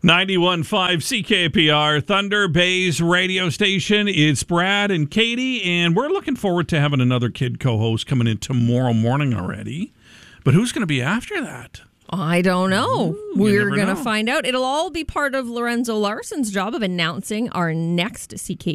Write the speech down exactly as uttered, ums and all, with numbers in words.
ninety-one point five C K P R, Thunder Bay's radio station. It's Brad and Katie, and we're looking forward to having another kid co-host coming in tomorrow morning already. But who's going to be after that? I don't know. Ooh, We're going to find out. It'll all be part of Lorenzo Larson's job of announcing our next C K